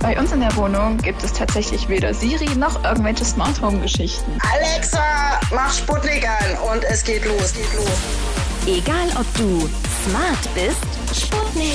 Bei uns in der Wohnung gibt es tatsächlich weder Siri noch irgendwelche Smart Home Geschichten. Alexa, mach Sputnik an und es geht los. Egal ob du smart bist, Sputnik